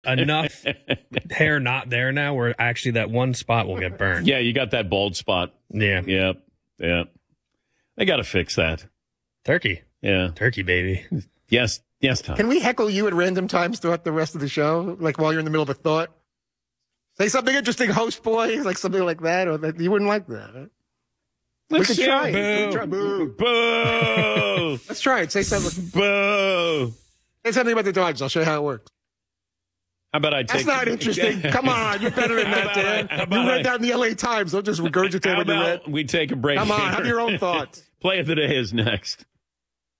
enough hair not there now where actually that one spot will get burned. Yeah, you got that bald spot. Yeah. Yep. They got to fix that. Turkey. Yeah. Turkey, baby. Yes, Tom. Can we heckle you at random times throughout the rest of the show? Like while you're in the middle of a thought? Say something interesting, host boy, like something like that, or that you wouldn't like that. Huh? We could try it. Boo. Boo. Let's try it. Say something. Boo. Say something about the Dodgers. I'll show you how it works. How about I take... That's not interesting. Come on. You're better than that, Dan. You read that in the LA Times. Don't just regurgitate what you read. We take a break. Come on. Have your own thoughts. Play of the day is next.